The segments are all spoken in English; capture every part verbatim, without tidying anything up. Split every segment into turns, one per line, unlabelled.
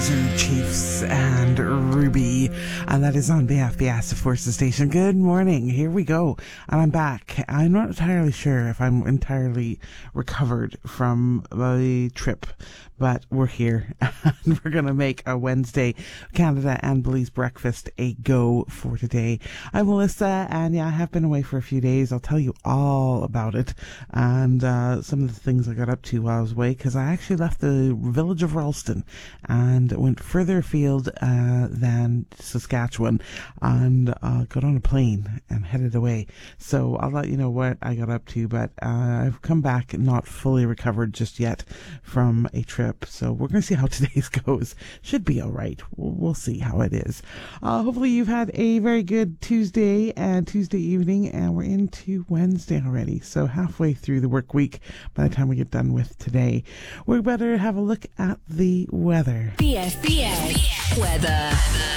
Kaiser Chiefs and Ruby, and that is on B F B S, of course, the station. Good morning, here we go, and I'm back. I'm not entirely sure if I'm entirely recovered from the trip, but we're here, and we're going to make a Wednesday Canada and Belize breakfast a go for today. I'm Melissa, and yeah, I have been away for a few days. I'll tell you all about it, and uh, some of the things I got up to while I was away, because I actually left the village of Ralston and went further afield uh, than Saskatchewan, and uh, got on a plane and headed away. So I'll let you know what I got up to, but uh, I've come back not fully recovered just yet from a trip. So we're going to see how today's goes. Should be all right. We'll, we'll see how it is. Uh, hopefully you've had a very good Tuesday and Tuesday evening, and we're into Wednesday already. So halfway through the work week by the time we get done with today. We better have a look at the weather.
B F B S weather.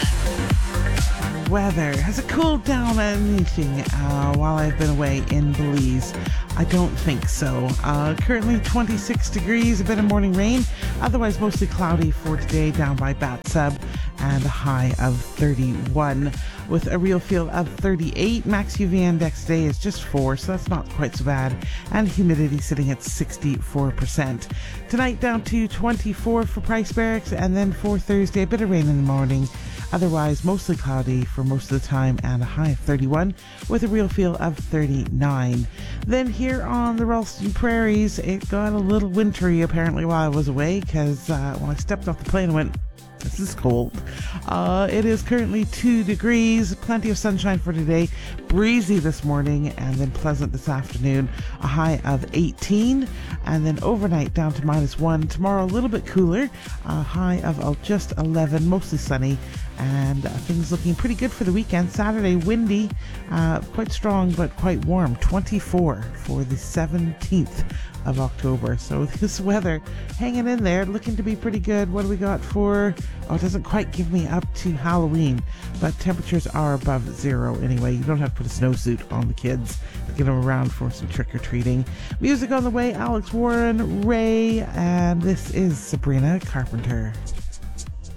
Weather. Has it cooled down anything uh, while I've been away in Belize? I don't think so. Uh, currently twenty-six degrees, a bit of morning rain. Otherwise mostly cloudy for today down by Bat Sub, and a high of thirty-one with a real feel of thirty-eight. Max U V index today is just four, so that's not quite so bad. And humidity sitting at sixty-four percent. Tonight down to twenty-four for Price Barracks, and then for Thursday a bit of rain in the morning. Otherwise, mostly cloudy for most of the time, and a high of thirty-one with a real feel of thirty-nine. Then here on the Ralston Prairies, it got a little wintry apparently while I was away, because uh, when I stepped off the plane, I went, this is cold. Uh, it is currently two degrees, plenty of sunshine for today, breezy this morning, and then pleasant this afternoon, a high of eighteen, and then overnight down to minus one. Tomorrow a little bit cooler, a high of uh, just eleven, mostly sunny, and uh, things looking pretty good for the weekend. Saturday windy, uh, quite strong but quite warm, twenty-four for the seventeenth of October. So this weather hanging in there, looking to be pretty good. What do we got for, oh, it doesn't quite give me up to Halloween, but temperatures are above zero anyway. You don't have to put a snowsuit on the kids to get them around for some trick-or-treating. Music on the way, Alex Warren, Ray, and this is Sabrina Carpenter.